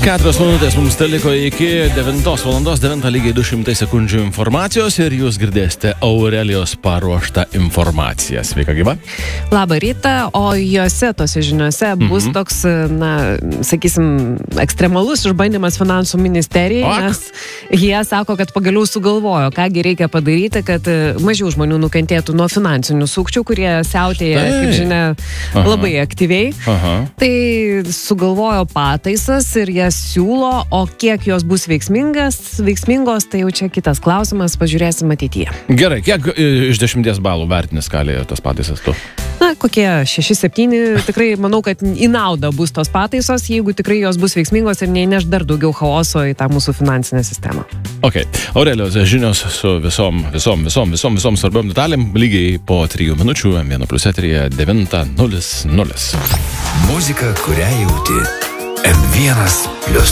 4 minutės mums teliko iki 9 valandos, 9 lygiai 200 sekundžių informacijos ir jūs girdėsite Aurelijos paruoštą informaciją. Sveika, gyva. Labą rytą, o tose žiniuose bus toks, sakysim, ekstremalus išbandymas finansų ministerijai, nes jie sako, kad pagaliau sugalvojo, kągi reikia padaryti, kad mažiau žmonių nukentėtų nuo finansinių sukčių, kurie siautėja, kaip žinia, labai aktyviai. Tai sugalvojo pataisas ir jie siūlo, o kiek jos bus veiksmingos, tai jau čia kitas klausimas, pažiūrėsim ateityje. Gerai, kiek iš 10 balų vertinės skalėje tas pataisas tu? Kokie 6-7, tikrai manau, kad į naudą bus tos pataisos, jeigu tikrai jos bus veiksmingos ir neįneš dar daugiau chaoso į tą mūsų finansinę sistemą. Ok, Aurelijos žinios su visom svarbiom detalėm lygiai po 3 minučių, 1+ eteryje 9:00. Muzika, kurią jauti. M1+.